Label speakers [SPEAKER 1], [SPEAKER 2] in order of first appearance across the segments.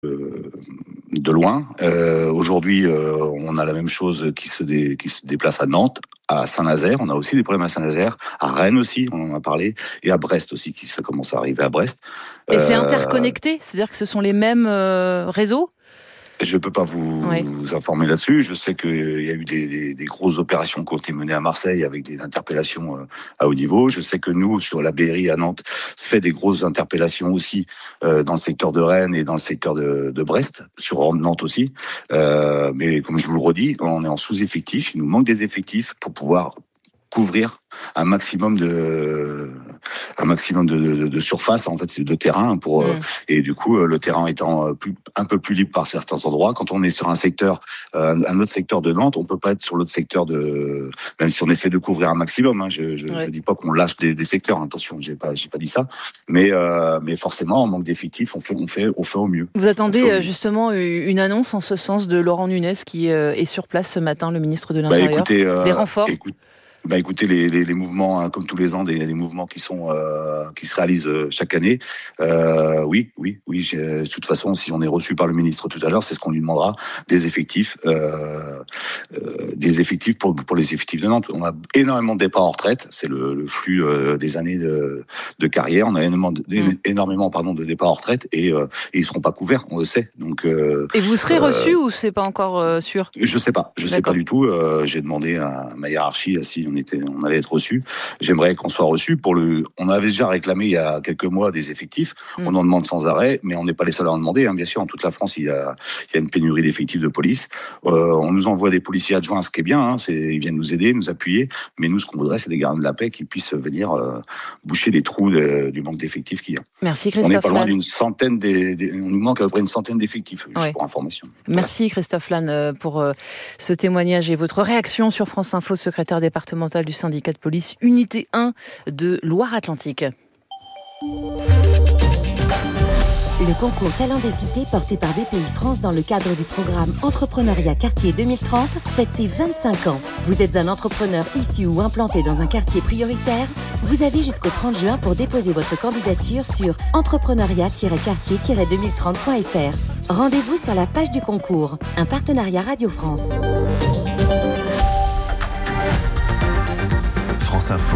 [SPEAKER 1] de loin. Aujourd'hui, on a la même chose qui se déplace à Nantes, à Saint-Nazaire. On a aussi des problèmes à Saint-Nazaire, à Rennes aussi, on en a parlé, et à Brest aussi, ça commence à arriver à Brest.
[SPEAKER 2] Et c'est interconnecté, c'est-à-dire que ce sont les mêmes réseaux ?
[SPEAKER 1] Je ne peux pas vous informer là-dessus. Je sais qu'il y a eu des grosses opérations qui ont été menées à Marseille avec des interpellations à haut niveau. Je sais que nous, sur la BRI à Nantes, fait des grosses interpellations aussi dans le secteur de Rennes et dans le secteur de Brest, sur Nantes aussi. Mais comme je vous le redis, on est en sous-effectif. Il nous manque des effectifs pour pouvoir couvrir un maximum de surface, en fait, de terrain et du coup le terrain étant un peu plus libre par certains endroits. Quand on est sur un secteur, un autre secteur de Nantes, on peut pas être sur l'autre secteur même si on essaie de couvrir un maximum. Hein, je dis pas qu'on lâche des secteurs. Hein, attention, j'ai pas dit ça. Mais forcément, en manque d'effectifs, on fait au mieux.
[SPEAKER 2] Vous attendez justement une annonce en ce sens de Laurent Nunez qui est sur place ce matin, le ministre de l'Intérieur. Des renforts.
[SPEAKER 1] Écoutez, les mouvements, hein, comme tous les ans, des mouvements qui se réalisent chaque année. Oui. De toute façon, si on est reçu par le ministre tout à l'heure, c'est ce qu'on lui demandera, des effectifs pour les effectifs de Nantes. On a énormément de départs en retraite. C'est le flux des années de carrière. On a énormément de départs en retraite et ils seront pas couverts, on le sait. Donc.
[SPEAKER 2] Et vous serez reçu ou c'est pas encore sûr ?
[SPEAKER 1] Je sais pas du tout. J'ai demandé à ma hiérarchie si on allait être reçu. J'aimerais qu'on soit reçu on avait déjà réclamé il y a quelques mois des effectifs. On en demande sans arrêt, mais on n'est pas les seuls à en demander. Hein. Bien sûr, en toute la France, il y a une pénurie d'effectifs de police. On nous envoie des policiers adjoints, ce qui est bien. Hein. Ils viennent nous aider, nous appuyer. Mais nous, ce qu'on voudrait, c'est des gardiens de la paix qui puissent venir boucher les trous du manque d'effectifs qu'il y a.
[SPEAKER 2] Merci Christophe.
[SPEAKER 1] On n'est pas loin d'une centaine. On nous manque à peu près une centaine d'effectifs, juste pour information.
[SPEAKER 2] Merci Christophe Lannes pour ce témoignage et votre réaction sur France Info, secrétaire départemental du syndicat de police Unité 1 de Loire-Atlantique.
[SPEAKER 3] Le concours Talent des Cités porté par BPI France dans le cadre du programme Entrepreneuriat Quartier 2030 fête ses 25 ans. Vous êtes un entrepreneur issu ou implanté dans un quartier prioritaire ? Vous avez jusqu'au 30 juin pour déposer votre candidature sur entrepreneuriat-quartier-2030.fr. Rendez-vous sur la page du concours. Un partenariat Radio France.
[SPEAKER 4] France Info,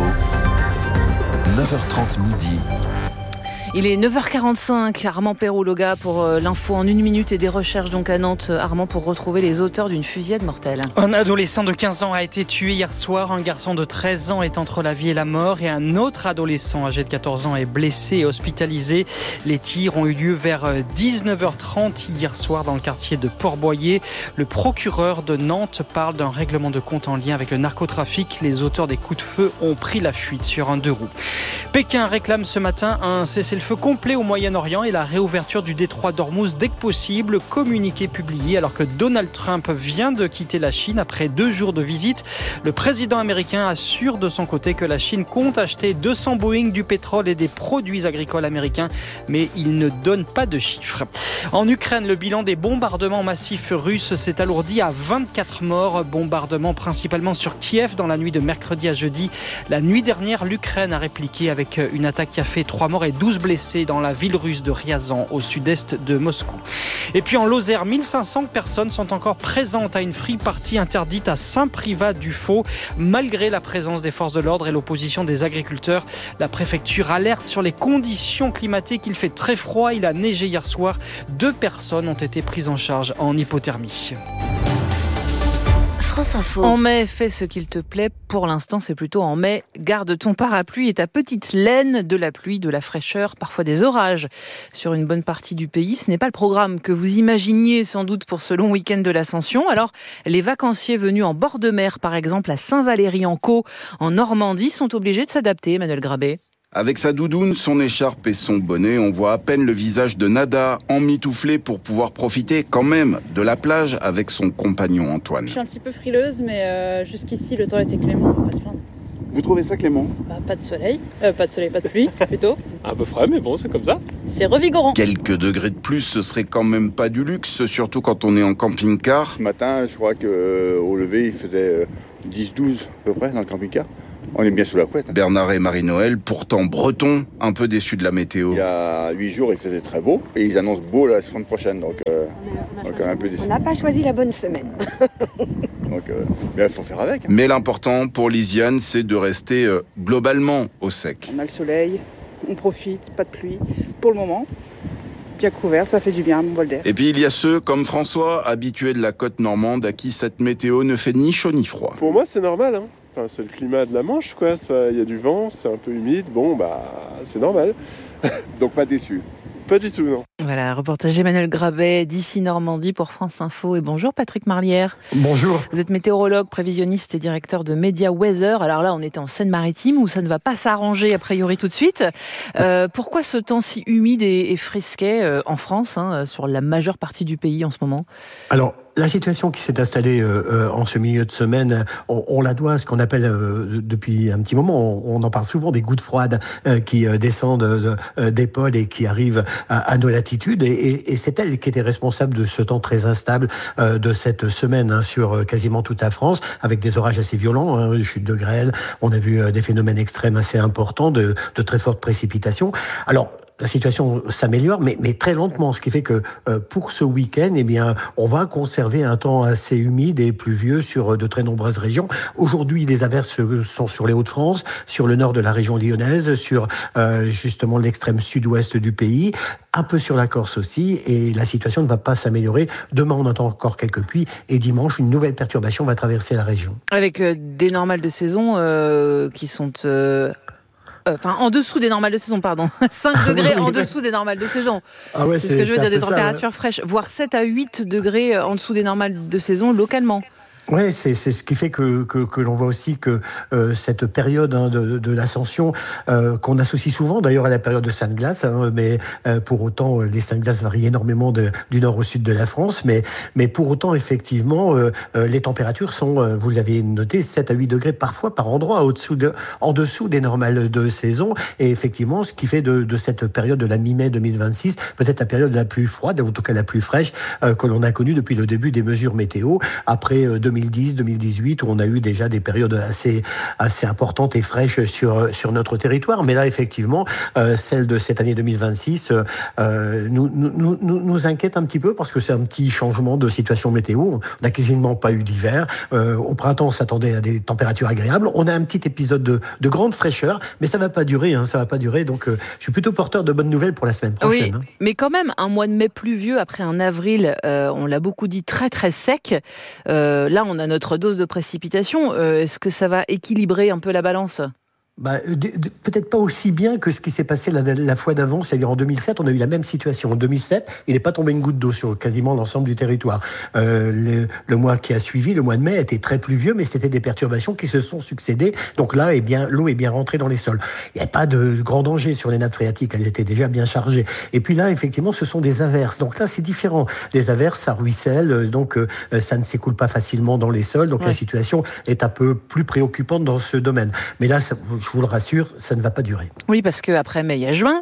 [SPEAKER 4] 9h30 midi.
[SPEAKER 2] Il est 9h45, Armand Perrault-Loga pour l'info en 1 minute et des recherches donc à Nantes. Armand, pour retrouver les auteurs d'une fusillade mortelle.
[SPEAKER 5] Un adolescent de 15 ans a été tué hier soir. Un garçon de 13 ans est entre la vie et la mort. Et un autre adolescent âgé de 14 ans est blessé et hospitalisé. Les tirs ont eu lieu vers 19h30 hier soir dans le quartier de Port-Boyer. Le procureur de Nantes parle d'un règlement de compte en lien avec le narcotrafic. Les auteurs des coups de feu ont pris la fuite sur un 2 roues. Pékin réclame ce matin un cessez-le-feu complet au Moyen-Orient et la réouverture du détroit d'Ormuz dès que possible. Communiqué publié alors que Donald Trump vient de quitter la Chine après 2 jours de visite. Le président américain assure de son côté que la Chine compte acheter 200 Boeing, du pétrole et des produits agricoles américains, mais il ne donne pas de chiffres. En Ukraine, le bilan des bombardements massifs russes s'est alourdi à 24 morts. Bombardements principalement sur Kiev dans la nuit de mercredi à jeudi. La nuit dernière, l'Ukraine a répliqué avec une attaque qui a fait 3 morts et 12 blessés dans la ville russe de Ryazan, au sud-est de Moscou. Et puis en Lozère, 1500 personnes sont encore présentes à une free party interdite à Saint-Privat-du-Faux, malgré la présence des forces de l'ordre et l'opposition des agriculteurs. La préfecture alerte sur les conditions climatiques. Il fait très froid, il a neigé hier soir. 2 personnes ont été prises en charge en hypothermie.
[SPEAKER 2] En mai, fais ce qu'il te plaît. Pour l'instant, c'est plutôt en mai. Garde ton parapluie et ta petite laine, de la pluie, de la fraîcheur, parfois des orages. Sur une bonne partie du pays, ce n'est pas le programme que vous imaginiez sans doute pour ce long week-end de l'Ascension. Alors, les vacanciers venus en bord de mer, par exemple à Saint-Valery-en-Caux, en Normandie, sont obligés de s'adapter, Emmanuel Grabé.
[SPEAKER 6] Avec sa doudoune, son écharpe et son bonnet, on voit à peine le visage de Nada, emmitouflé pour pouvoir profiter quand même de la plage avec son compagnon Antoine.
[SPEAKER 7] Je suis un petit peu frileuse, mais jusqu'ici, le temps était clément, on va pas se plaindre.
[SPEAKER 6] Vous trouvez ça clément ?
[SPEAKER 7] Pas de pluie, plutôt.
[SPEAKER 8] Un peu frais, mais bon, c'est comme ça.
[SPEAKER 7] C'est revigorant.
[SPEAKER 6] Quelques degrés de plus, ce serait quand même pas du luxe, surtout quand on est en camping-car.
[SPEAKER 9] Ce matin, je crois qu'au lever, il faisait 10-12 à peu près dans le camping-car.
[SPEAKER 4] On est bien sous la couette.
[SPEAKER 6] Bernard et Marie-Noël, pourtant bretons, un peu déçus de la météo.
[SPEAKER 4] Il y a 8 jours, il faisait très beau. Et ils annoncent beau la semaine prochaine. Donc un peu déçus.
[SPEAKER 9] On n'a pas choisi la bonne semaine.
[SPEAKER 4] Mais il faut faire avec.
[SPEAKER 6] Mais l'important pour Lisiane, c'est de rester globalement au sec.
[SPEAKER 10] On a le soleil, on profite, pas de pluie pour le moment. Bien couvert, ça fait du bien, mon bol d'air.
[SPEAKER 6] Et puis il y a ceux comme François, habitués de la côte normande, à qui cette météo ne fait ni chaud ni froid.
[SPEAKER 11] Pour moi, c'est normal. Enfin, c'est le climat de la Manche, quoi. Il y a du vent, c'est un peu humide. Bon, c'est normal.
[SPEAKER 4] Donc pas déçu.
[SPEAKER 11] Pas du tout, non.
[SPEAKER 2] Voilà, reportage Emmanuel Grabet d'ici Normandie pour France Info. Et bonjour Patrick Marlière.
[SPEAKER 12] Bonjour.
[SPEAKER 2] Vous êtes météorologue, prévisionniste et directeur de Media Weather. Alors là, on était en Seine-Maritime où ça ne va pas s'arranger a priori tout de suite. Pourquoi ce temps si humide et frisquet en France, sur la majeure partie du pays en ce moment ?
[SPEAKER 12] Alors, la situation qui s'est installée en ce milieu de semaine, on la doit à ce qu'on appelle depuis un petit moment, on en parle souvent, des gouttes froides qui descendent des pôles et qui arrivent à nos latitudes. Et c'est elle qui était responsable de ce temps très instable de cette semaine sur quasiment toute la France, avec des orages assez violents, chutes de grêle. On a vu des phénomènes extrêmes assez importants, de très fortes précipitations. Alors, la situation s'améliore, mais très lentement, ce qui fait que pour ce week-end, on va conserver un temps assez humide et pluvieux sur de très nombreuses régions. Aujourd'hui, les averses sont sur les Hauts-de-France, sur le nord de la région lyonnaise, sur justement l'extrême sud-ouest du pays, un peu sur la Corse aussi, et la situation ne va pas s'améliorer. Demain, on entend encore quelques pluies, et dimanche, une nouvelle perturbation va traverser la région.
[SPEAKER 2] Avec des normales de saison qui sont... en dessous des normales de saison, pardon. 5 degrés en dessous des normales de saison.
[SPEAKER 12] Ah ouais,
[SPEAKER 2] c'est ce que je veux dire, des températures fraîches. Voire 7 à 8 degrés en dessous des normales de saison localement.
[SPEAKER 12] Ouais, c'est ce qui fait que l'on voit aussi que cette période de l'ascension qu'on associe souvent d'ailleurs à la période de Sainte-Glace, mais pour autant les Sainte-Glace varient énormément du nord au sud de la France, mais pour autant effectivement les températures sont, vous l'avez noté, 7 à 8 degrés parfois par endroit en dessous des normales de saison, et effectivement ce qui fait de cette période de la mi-mai 2026 peut-être la période la plus froide, en tout cas la plus fraîche que l'on a connue depuis le début des mesures météo, après 2010-2018, où on a eu déjà des périodes assez importantes et fraîches sur notre territoire. Mais là, effectivement, celle de cette année 2026 nous inquiète un petit peu parce que c'est un petit changement de situation météo. On n'a quasiment pas eu d'hiver. Au printemps, on s'attendait à des températures agréables. On a un petit épisode de grande fraîcheur, mais ça va pas durer. Ça va pas durer. Donc, je suis plutôt porteur de bonnes nouvelles pour la semaine prochaine.
[SPEAKER 2] Oui, mais quand même, un mois de mai pluvieux après un avril, on l'a beaucoup dit, très très sec. Là, on a notre dose de précipitation. Est-ce que ça va équilibrer un peu la balance ?
[SPEAKER 12] Peut-être pas aussi bien que ce qui s'est passé la fois d'avant, c'est-à-dire en 2007, on a eu la même situation. En 2007, il n'est pas tombé une goutte d'eau sur quasiment l'ensemble du territoire. Le mois qui a suivi, le mois de mai, était très pluvieux, mais c'était des perturbations qui se sont succédées. Donc là, l'eau est bien rentrée dans les sols. Il n'y a pas de grand danger sur les nappes phréatiques, elles étaient déjà bien chargées. Et puis là, effectivement, ce sont des averses. Donc là, c'est différent. Les averses, ça ruisselle, donc ça ne s'écoule pas facilement dans les sols. Donc la situation est un peu plus préoccupante dans ce domaine. Mais là, je vous le rassure, ça ne va pas durer.
[SPEAKER 2] Oui, parce qu'après mai, il y a juin.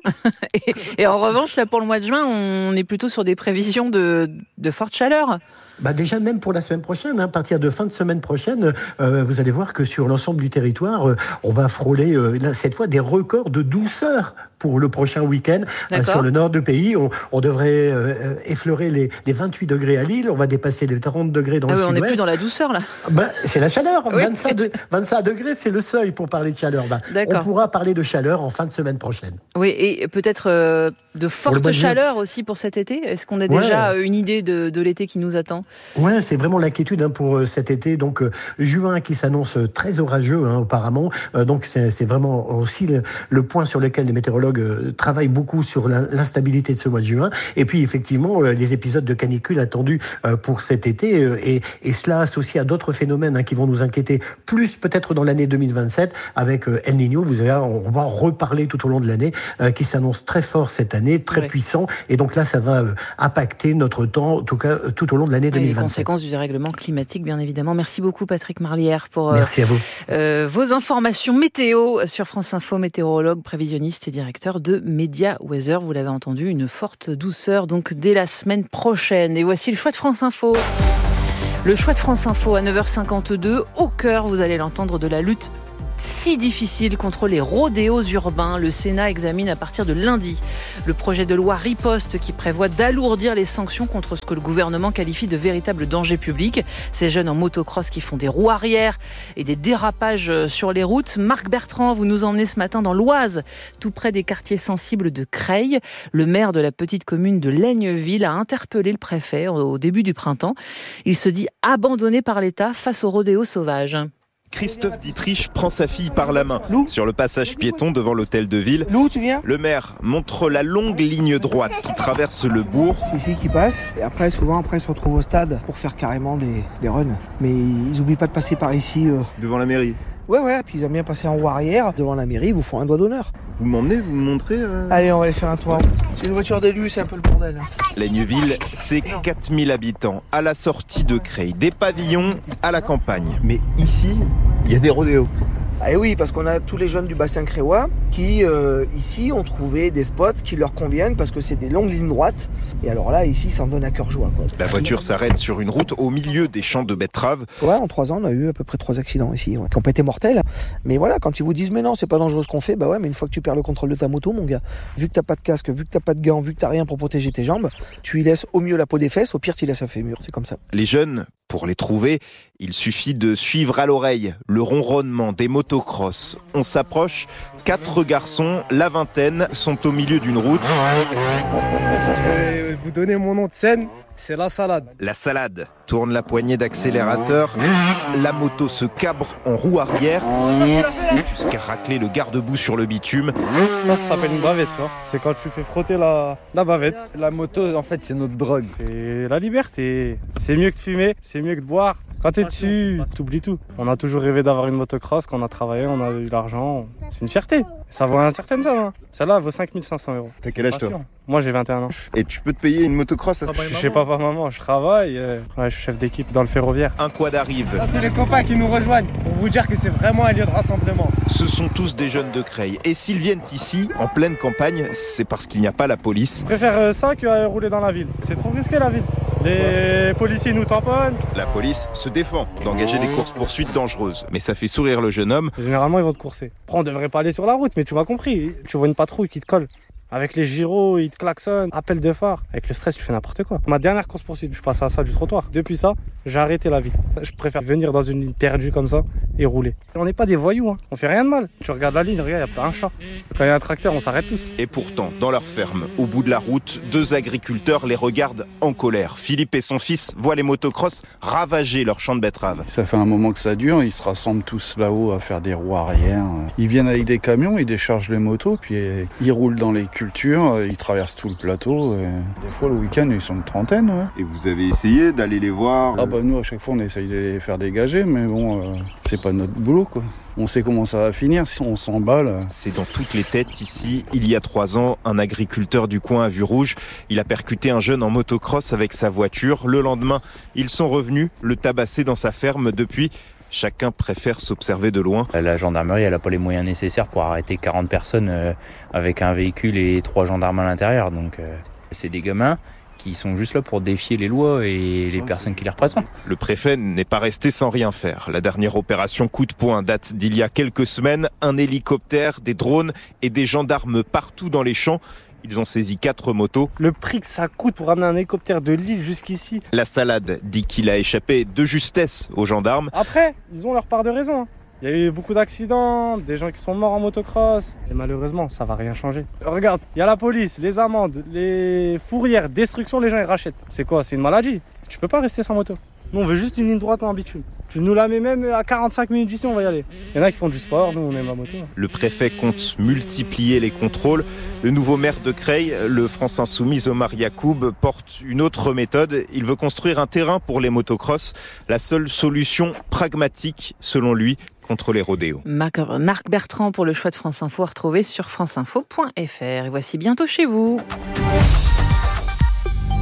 [SPEAKER 2] et en revanche, là, pour le mois de juin, on est plutôt sur des prévisions de forte chaleur.
[SPEAKER 12] Déjà, même pour la semaine prochaine, à partir de fin de semaine prochaine, vous allez voir que sur l'ensemble du territoire, on va frôler cette fois des records de douceur pour le prochain week-end. Sur le nord du pays, on devrait effleurer les 28 degrés à Lille, on va dépasser les 40 degrés dans le sud-ouest.
[SPEAKER 2] On n'est plus dans la douceur, là.
[SPEAKER 12] C'est la chaleur. Oui. 25 degrés, c'est le seuil pour parler de chaleur. On pourra parler de chaleur en fin de semaine prochaine.
[SPEAKER 2] Oui, et peut-être de forte chaleur aussi pour cet été. Est-ce qu'on a déjà une idée de l'été qui nous attend ?
[SPEAKER 12] Ouais, c'est vraiment l'inquiétude pour cet été. Donc juin qui s'annonce très orageux apparemment. Donc c'est vraiment aussi le point sur lequel les météorologues travaillent beaucoup sur l'instabilité de ce mois de juin. Et puis effectivement les épisodes de canicule attendus pour cet été et cela associé à d'autres phénomènes qui vont nous inquiéter plus peut-être dans l'année 2027 avec El Niño. On va en reparler tout au long de l'année qui s'annonce très fort cette année, très puissant. Et donc là ça va impacter notre temps en tout cas tout au long de l'année 2027.
[SPEAKER 2] Les conséquences du dérèglement climatique, bien évidemment. Merci beaucoup, Patrick Marlière, pour
[SPEAKER 12] Merci à vous.
[SPEAKER 2] Vos informations météo sur France Info, météorologue, prévisionniste et directeur de Media Weather. Vous l'avez entendu, une forte douceur donc dès la semaine prochaine. Et voici le choix de France Info. Le choix de France Info à 9h52. Au cœur, vous allez l'entendre, de la lutte si difficile contre les rodéos urbains. Le Sénat examine à partir de lundi le projet de loi Riposte qui prévoit d'alourdir les sanctions contre ce que le gouvernement qualifie de véritable danger public. Ces jeunes en motocross qui font des roues arrière et des dérapages sur les routes. Marc Bertrand, vous nous emmenez ce matin dans l'Oise, tout près des quartiers sensibles de Creil. Le maire de la petite commune de Laigneville a interpellé le préfet au début du printemps. Il se dit abandonné par l'État face aux rodéos sauvages.
[SPEAKER 9] Christophe Dietrich prend sa fille par la main. Sur le passage piéton devant l'hôtel de ville, le maire montre la longue ligne droite qui traverse le bourg.
[SPEAKER 13] C'est ici qu'ils passent et après, souvent, ils se retrouvent au stade pour faire carrément des runs. Mais ils n'oublient pas de passer par ici.
[SPEAKER 9] Devant la mairie.
[SPEAKER 13] Ouais, puis ils aiment bien passer en roue arrière devant la mairie, ils vous font un doigt d'honneur.
[SPEAKER 9] Vous m'emmenez, vous me montrez
[SPEAKER 13] Allez, on va aller faire un tour. C'est une voiture d'élu, c'est un peu le bordel.
[SPEAKER 9] Laigneville, c'est 4000 habitants, à la sortie de Creil, des pavillons à la campagne. Mais ici, il y a des rodéos.
[SPEAKER 13] Ah oui, parce qu'on a tous les jeunes du bassin créois qui, ici, ont trouvé des spots qui leur conviennent parce que c'est des longues lignes droites. Et alors là, ici, ça en donne à cœur joie.
[SPEAKER 9] La voiture s'arrête sur une route au milieu des champs de betteraves.
[SPEAKER 13] Ouais, en 3 ans, on a eu à peu près 3 accidents ici, qui n'ont pas été mortels. Mais voilà, quand ils vous disent, mais non, c'est pas dangereux ce qu'on fait, bah ouais, mais une fois que tu perds le contrôle de ta moto, mon gars, vu que t'as pas de casque, vu que t'as pas de gants, vu que t'as rien pour protéger tes jambes, tu y laisses au mieux la peau des fesses, au pire, tu y laisses un fémur. C'est comme ça.
[SPEAKER 9] Les jeunes, pour les trouver, il suffit de suivre à l'oreille le ronronnement des motocross. On s'approche, 4 garçons, la vingtaine, sont au milieu d'une route.
[SPEAKER 14] Je vais vous donner mon nom de scène, c'est La Salade.
[SPEAKER 9] La Salade tourne la poignée d'accélérateur, la moto se cabre en roue arrière, jusqu'à racler le garde-boue sur le bitume.
[SPEAKER 14] Ça s'appelle une bavette, quoi. C'est quand tu fais frotter la bavette.
[SPEAKER 15] La moto, en fait, c'est notre drogue.
[SPEAKER 14] C'est la liberté. C'est mieux que de fumer, c'est mieux que de boire. Quand t'es dessus, t'oublies tout. On a toujours rêvé d'avoir une motocross, quand on a travaillé, on a eu l'argent. C'est une fierté. Ça vaut un certain somme. Hein. Celle-là vaut 5 500 €.
[SPEAKER 9] T'as quel âge toi ?
[SPEAKER 14] Moi j'ai 21 ans.
[SPEAKER 9] Et tu peux te payer une motocross ?
[SPEAKER 14] Je suis chez papa-maman, je travaille. Je suis chef d'équipe dans le ferroviaire.
[SPEAKER 9] Un quad arrive.
[SPEAKER 14] Ça, c'est les copains qui nous rejoignent pour vous dire que c'est vraiment un lieu de rassemblement.
[SPEAKER 9] Ce sont tous des jeunes de Creil. Et s'ils viennent ici, en pleine campagne, c'est parce qu'il n'y a pas la police.
[SPEAKER 14] Je préfère ça que rouler dans la ville. C'est trop risqué la ville. Les policiers nous tamponnent.
[SPEAKER 9] La police se défend d'engager des courses-poursuites dangereuses. Mais ça fait sourire le jeune homme.
[SPEAKER 14] Généralement, ils vont te courser. Après, on devrait pas aller sur la route, mais tu m'as compris. Tu vois une patrouille qui te colle. Avec les gyros, ils te klaxonnent, appel de phare. Avec le stress, tu fais n'importe quoi. Ma dernière course-poursuite, je passe à ça du trottoir. Depuis ça, j'ai arrêté la vie. Je préfère venir dans une ligne perdue comme ça et rouler. On n'est pas des voyous, hein. On fait rien de mal. Tu regardes la ligne, regarde, il n'y a pas un chat. Quand il y a un tracteur, on s'arrête tous.
[SPEAKER 9] Et pourtant, dans leur ferme, au bout de la route, 2 agriculteurs les regardent en colère. Philippe et son fils voient les motocross ravager leur champ de betteraves.
[SPEAKER 16] Ça fait un moment que ça dure, ils se rassemblent tous là-haut à faire des roues arrière. Ils viennent avec des camions, ils déchargent les motos, puis ils roulent dans les cultures, ils traversent tout le plateau. Des fois, le week-end, ils sont une trentaine. Ouais.
[SPEAKER 9] Et vous avez essayé d'aller les voir ?
[SPEAKER 16] Ah bah nous, à chaque fois, on essaye de les faire dégager, mais bon, c'est pas notre boulot, quoi. On sait comment ça va finir si on s'emballe.
[SPEAKER 9] C'est dans toutes les têtes ici. Il y a 3 ans, un agriculteur du coin à vue rouge, il a percuté un jeune en motocross avec sa voiture. Le lendemain, ils sont revenus le tabasser dans sa ferme. Depuis, chacun préfère s'observer de loin.
[SPEAKER 17] La gendarmerie, elle n'a pas les moyens nécessaires pour arrêter 40 personnes avec un véhicule et 3 gendarmes à l'intérieur. Donc c'est des gamins qui sont juste là pour défier les lois et les personnes qui les représentent.
[SPEAKER 9] Le préfet n'est pas resté sans rien faire. La dernière opération coup de poing date d'il y a quelques semaines. Un hélicoptère, des drones et des gendarmes partout dans les champs. Ils ont saisi 4 motos.
[SPEAKER 14] Le prix que ça coûte pour ramener un hélicoptère de Lille jusqu'ici.
[SPEAKER 9] La Salade dit qu'il a échappé de justesse aux gendarmes.
[SPEAKER 14] Après, ils ont leur part de raison. Il y a eu beaucoup d'accidents, des gens qui sont morts en motocross. Et malheureusement, ça va rien changer. Regarde, il y a la police, les amendes, les fourrières, destruction, les gens ils rachètent. C'est quoi ? C'est une maladie. Tu peux pas rester sans moto. Nous, on veut juste une ligne droite en bitume. Tu nous la mets même à 45 minutes d'ici, on va y aller. Il y en a qui font du sport, nous on aime la moto.
[SPEAKER 9] Le préfet compte multiplier les contrôles. Le nouveau maire de Creil, le France Insoumise Omar Yacoub, porte une autre méthode. Il veut construire un terrain pour les motocross. La seule solution pragmatique, selon lui, contre les rodéos.
[SPEAKER 2] Marc Bertrand pour le choix de France Info, à retrouver sur franceinfo.fr. Et voici Bientôt chez vous.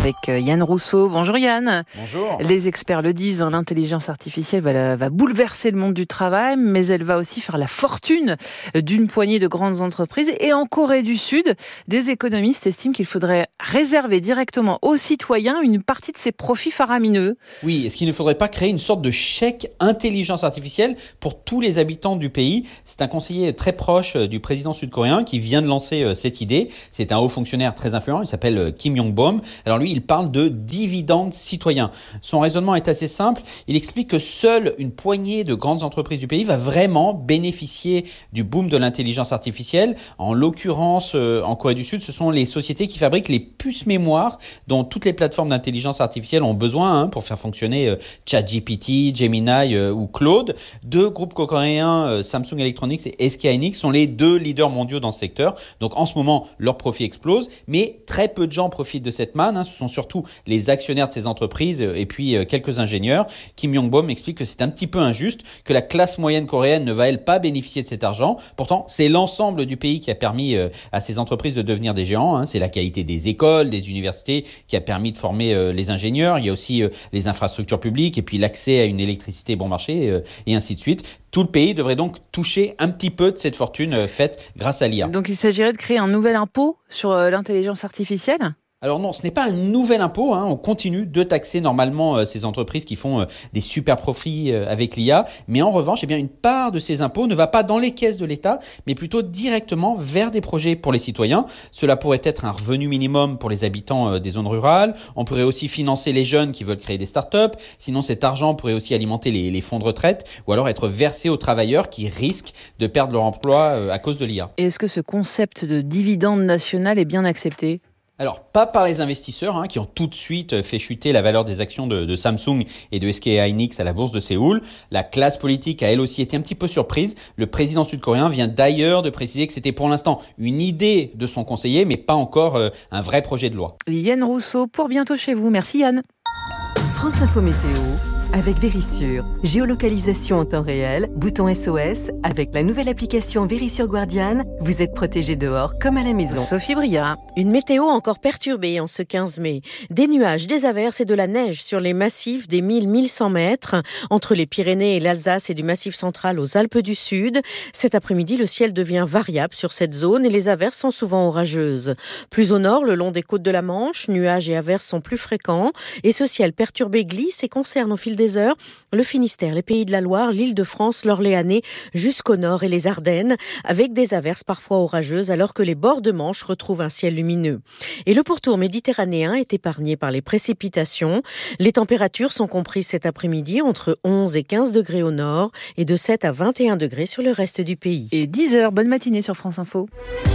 [SPEAKER 2] avec Yann Rousseau. Bonjour Yann.
[SPEAKER 18] Bonjour.
[SPEAKER 2] Les experts le disent, l'intelligence artificielle va bouleverser le monde du travail, mais elle va aussi faire la fortune d'une poignée de grandes entreprises. Et en Corée du Sud, des économistes estiment qu'il faudrait réserver directement aux citoyens une partie de ces profits faramineux.
[SPEAKER 18] Oui, est-ce qu'il ne faudrait pas créer une sorte de chèque intelligence artificielle pour tous les habitants du pays ? C'est un conseiller très proche du président sud-coréen qui vient de lancer cette idée. C'est un haut fonctionnaire très influent, il s'appelle Kim Yong-bom. Alors lui, il parle de dividendes citoyens. Son raisonnement est assez simple. Il explique que seule une poignée de grandes entreprises du pays va vraiment bénéficier du boom de l'intelligence artificielle. En l'occurrence, en Corée du Sud, ce sont les sociétés qui fabriquent les puces mémoire dont toutes les plateformes d'intelligence artificielle ont besoin pour faire fonctionner ChatGPT, Gemini ou Claude. Deux groupes coréens, Samsung Electronics et SK hynix, sont les deux leaders mondiaux dans ce secteur. Donc en ce moment, leurs profits explosent, mais très peu de gens profitent de cette manne. Ce sont surtout les actionnaires de ces entreprises et puis quelques ingénieurs. Kim Yong-bom explique que c'est un petit peu injuste, que la classe moyenne coréenne ne va elle pas bénéficier de cet argent. Pourtant, c'est l'ensemble du pays qui a permis à ces entreprises de devenir des géants. C'est la qualité des écoles, des universités qui a permis de former les ingénieurs. Il y a aussi les infrastructures publiques et puis l'accès à une électricité bon marché et ainsi de suite. Tout le pays devrait donc toucher un petit peu de cette fortune faite grâce à l'IA.
[SPEAKER 2] Donc il s'agirait de créer un nouvel impôt sur l'intelligence artificielle ?
[SPEAKER 18] Alors non, ce n'est pas un nouvel impôt. On continue de taxer normalement ces entreprises qui font des super profits avec l'IA. Mais en revanche, une part de ces impôts ne va pas dans les caisses de l'État, mais plutôt directement vers des projets pour les citoyens. Cela pourrait être un revenu minimum pour les habitants des zones rurales. On pourrait aussi financer les jeunes qui veulent créer des startups. Sinon, cet argent pourrait aussi alimenter les fonds de retraite ou alors être versé aux travailleurs qui risquent de perdre leur emploi à cause de l'IA.
[SPEAKER 2] Et est-ce que ce concept de dividende national est bien accepté ?
[SPEAKER 18] Alors, pas par les investisseurs qui ont tout de suite fait chuter la valeur des actions de Samsung et de SK hynix à la bourse de Séoul. La classe politique a elle aussi été un petit peu surprise. Le président sud-coréen vient d'ailleurs de préciser que c'était pour l'instant une idée de son conseiller, mais pas encore un vrai projet de loi.
[SPEAKER 2] Yann Rousseau, pour bientôt chez vous. Merci Yann.
[SPEAKER 19] France Info Météo avec Vérissure. Géolocalisation en temps réel, bouton SOS. Avec la nouvelle application Vérissure Guardian, vous êtes protégé dehors comme à la maison.
[SPEAKER 2] Sophie Bria.
[SPEAKER 20] Une météo encore perturbée en ce 15 mai. Des nuages, des averses et de la neige sur les massifs des 1000-1100 mètres, entre les Pyrénées et l'Alsace et du Massif central aux Alpes du Sud. Cet après-midi, le ciel devient variable sur cette zone et les averses sont souvent orageuses. Plus au nord, le long des côtes de la Manche, nuages et averses sont plus fréquents et ce ciel perturbé glisse et concerne au fil des heures le Finistère, les Pays de la Loire, l'Île-de-France, l'Orléanais jusqu'au nord et les Ardennes, avec des averses parfois orageuses alors que les bords de Manche retrouvent un ciel lumineux. Et le pourtour méditerranéen est épargné par les précipitations. Les températures sont comprises cet après-midi entre 11 et 15 degrés au nord et de 7 à 21 degrés sur le reste du pays.
[SPEAKER 2] Et 10h, bonne matinée sur France Info.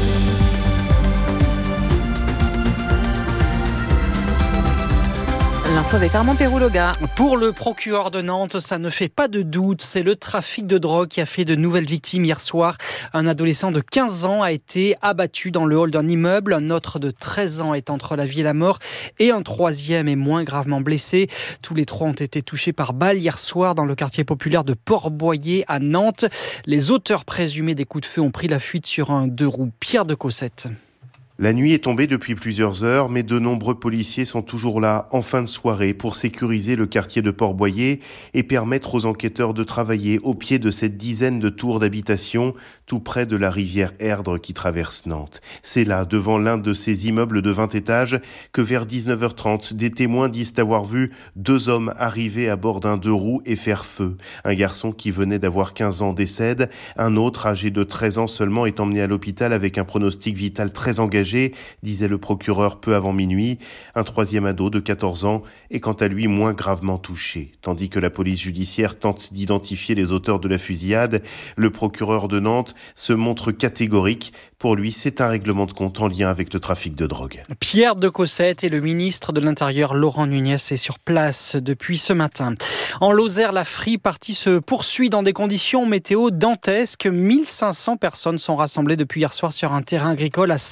[SPEAKER 2] L'info avec Armand Pérouloga.
[SPEAKER 5] Pour le procureur de Nantes, ça ne fait pas de doute. C'est le trafic de drogue qui a fait de nouvelles victimes hier soir. Un adolescent de 15 ans a été abattu dans le hall d'un immeuble. Un autre de 13 ans est entre la vie et la mort. Et un troisième est moins gravement blessé. Tous les trois ont été touchés par balle hier soir dans le quartier populaire de Port-Boyer à Nantes. Les auteurs présumés des coups de feu ont pris la fuite sur un 2-roues. Pierre de Cossette.
[SPEAKER 21] La nuit est tombée depuis plusieurs heures, mais de nombreux policiers sont toujours là en fin de soirée pour sécuriser le quartier de Port-Boyer et permettre aux enquêteurs de travailler au pied de cette dizaine de tours d'habitation tout près de la rivière Erdre qui traverse Nantes. C'est là, devant l'un de ces immeubles de 20 étages, que vers 19h30, des témoins disent avoir vu 2 hommes arriver à bord d'un 2-roues et faire feu. Un garçon qui venait d'avoir 15 ans décède, un autre âgé de 13 ans seulement est emmené à l'hôpital avec un pronostic vital très engagé, disait le procureur peu avant minuit. Un troisième ado de 14 ans est quant à lui moins gravement touché. Tandis que la police judiciaire tente d'identifier les auteurs de la fusillade, le procureur de Nantes se montre catégorique. Pour lui, c'est un règlement de compte en lien avec le trafic de drogue.
[SPEAKER 5] Pierre de Cossette et le ministre de l'Intérieur Laurent Nunez est sur place depuis ce matin. En Lozère, la free party se poursuit dans des conditions météo dantesques. 1500 personnes sont rassemblées depuis hier soir sur un terrain agricole à Saint-Privat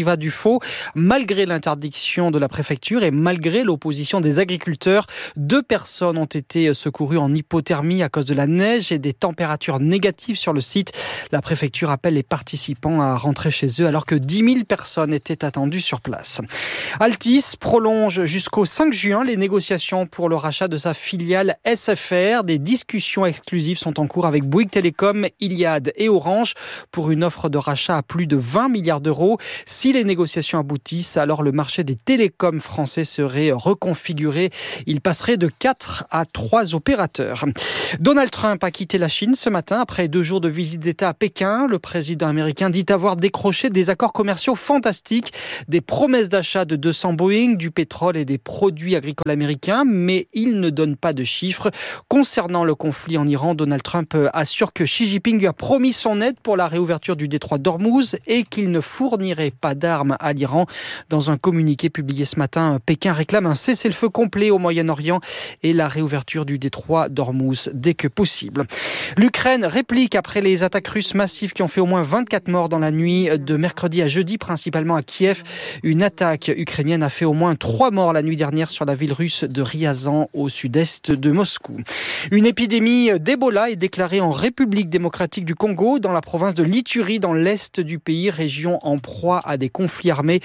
[SPEAKER 5] privat du faux, malgré l'interdiction de la préfecture et malgré l'opposition des agriculteurs. 2 personnes ont été secourues en hypothermie à cause de la neige et des températures négatives sur le site. La préfecture appelle les participants à rentrer chez eux alors que 10 000 personnes étaient attendues sur place. Altice prolonge jusqu'au 5 juin les négociations pour le rachat de sa filiale SFR. Des discussions exclusives sont en cours avec Bouygues Telecom, Iliad et Orange pour une offre de rachat à plus de 20 milliards d'euros. Si les négociations aboutissent, alors le marché des télécoms français serait reconfiguré. Il passerait de 4 à 3 opérateurs. Donald Trump a quitté la Chine ce matin après 2 jours de visite d'État à Pékin. Le président américain dit avoir décroché des accords commerciaux fantastiques, des promesses d'achat de 200 Boeing, du pétrole et des produits agricoles américains, mais il ne donne pas de chiffres. Concernant le conflit en Iran, Donald Trump assure que Xi Jinping lui a promis son aide pour la réouverture du détroit d'Ormuz et qu'il ne fournirait pas d'armes à l'Iran. Dans un communiqué publié ce matin, Pékin réclame un cessez-le-feu complet au Moyen-Orient et la réouverture du détroit d'Ormuz dès que possible. L'Ukraine réplique après les attaques russes massives qui ont fait au moins 24 morts dans la nuit de mercredi à jeudi, principalement à Kiev. Une attaque ukrainienne a fait au moins 3 morts la nuit dernière sur la ville russe de Ryazan, au sud-est de Moscou. Une épidémie d'Ebola est déclarée en République démocratique du Congo, dans la province de l'Ituri, dans l'est du pays, région en proie à des conflits armés.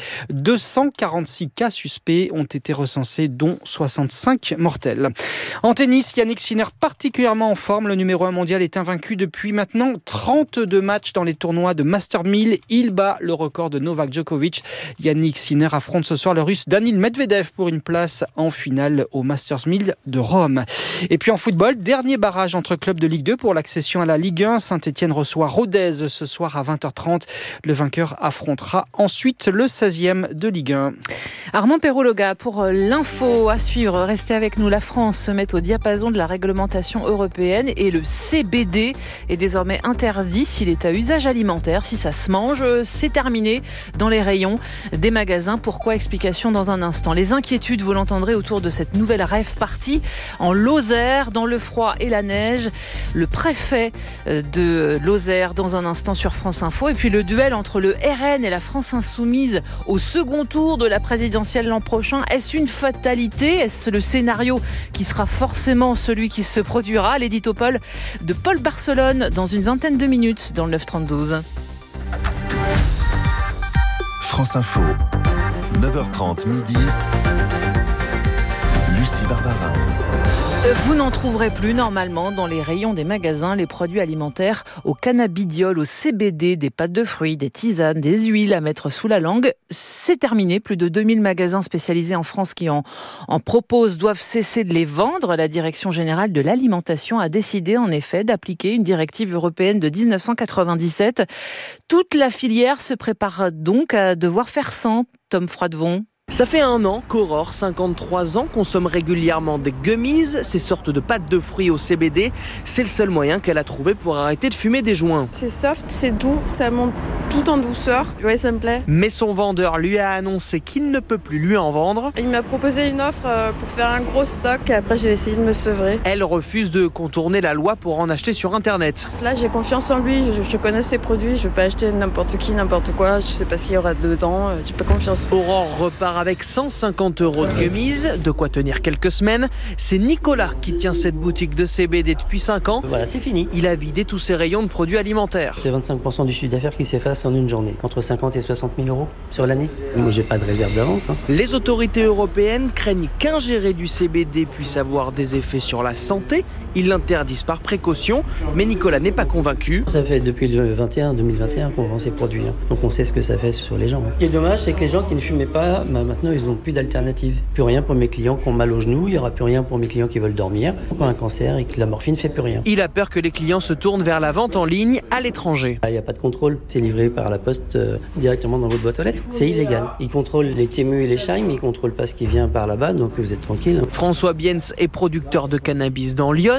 [SPEAKER 5] 246 cas suspects ont été recensés, dont 65 mortels. En tennis, Jannik Sinner particulièrement en forme. Le numéro 1 mondial est invaincu depuis maintenant 32 matchs dans les tournois de Master 1000. Il bat le record de Novak Djokovic. Jannik Sinner affronte ce soir le russe Danil Medvedev pour une place en finale au Masters 1000 de Rome. Et puis en football, dernier barrage entre clubs de Ligue 2 pour l'accession à la Ligue 1. Saint-Etienne reçoit Rodez ce soir à 20h30. Le vainqueur affrontera ensuite le 16e de Ligue 1.
[SPEAKER 2] Armand Perrault-Loga pour l'info à suivre. Restez avec nous. La France se met au diapason de la réglementation européenne et le CBD est désormais interdit s'il est à usage alimentaire. Si ça se mange, c'est terminé dans les rayons des magasins. Pourquoi ? Explication dans un instant. Les inquiétudes, vous l'entendrez, autour de cette nouvelle rave party en Lozère, dans le froid et la neige. Le préfet de Lozère dans un instant sur France Info. Et puis le duel entre le RN et la France Insoumise au second tour de la présidentielle l'an prochain. Est-ce une fatalité ? Est-ce le scénario qui sera forcément celui qui se produira ? L'édito Paul de Paul Barcelone dans une vingtaine de minutes dans le 9-32.
[SPEAKER 1] France Info, 9h30 midi. Lucie Barbarin.
[SPEAKER 2] Vous n'en trouverez plus normalement dans les rayons des magasins les produits alimentaires au cannabidiol, au CBD, des pâtes de fruits, des tisanes, des huiles à mettre sous la langue. C'est terminé. Plus de 2000 magasins spécialisés en France qui en proposent doivent cesser de les vendre. La Direction générale de l'alimentation a décidé en effet d'appliquer une directive européenne de 1997. Toute la filière se prépare donc à devoir faire sans. Tom Froidevon.
[SPEAKER 22] Ça fait 1 an qu'Aurore, 53 ans, consomme régulièrement des gummies, ces sortes de pâtes de fruits au CBD. C'est le seul moyen qu'elle a trouvé pour arrêter de fumer des joints.
[SPEAKER 23] C'est soft, c'est doux, ça monte tout en douceur. Ouais, ça me plaît.
[SPEAKER 22] Mais son vendeur lui a annoncé qu'il ne peut plus lui en vendre.
[SPEAKER 23] Il m'a proposé une offre pour faire un gros stock. Après, j'ai essayé de me sevrer.
[SPEAKER 22] Elle refuse de contourner la loi pour en acheter sur Internet.
[SPEAKER 23] Là, j'ai confiance en lui. Je connais ses produits. Je ne veux pas acheter n'importe qui, n'importe quoi. Je sais pas ce qu'il y aura dedans. J'ai pas confiance.
[SPEAKER 22] Aurore repart avec 150 € de gummies, de quoi tenir quelques semaines. C'est Nicolas qui tient cette boutique de CBD depuis 5 ans.
[SPEAKER 24] Voilà, c'est fini.
[SPEAKER 22] Il a vidé tous ses rayons de produits alimentaires.
[SPEAKER 24] C'est 25% du chiffre d'affaires qui s'efface en une journée, entre 50 et 60 000 € sur l'année. Moi, j'ai pas de réserve d'avance.
[SPEAKER 22] Les autorités européennes craignent qu'ingérer du CBD puisse avoir des effets sur la santé. Ils l'interdisent par précaution, mais Nicolas n'est pas convaincu.
[SPEAKER 24] Ça fait depuis le 2021 qu'on vend ces produits, donc on sait ce que ça fait sur les gens. Ce qui est dommage, c'est que les gens qui ne fumaient pas, maintenant ils n'ont plus d'alternative. Plus rien pour mes clients qui ont mal aux genoux, il n'y aura plus rien pour mes clients qui veulent dormir, qui ont un cancer et que la morphine ne fait plus rien.
[SPEAKER 22] Il a peur que les clients se tournent vers la vente en ligne à l'étranger.
[SPEAKER 24] Il n'y a pas de contrôle, c'est livré par la poste directement dans votre boîte aux lettres. C'est illégal. Ils contrôlent les Temu et les Scheim, mais ils ne contrôlent pas ce qui vient par là-bas, donc vous êtes tranquille.
[SPEAKER 22] François Biens est producteur de cannabis dans Lyon.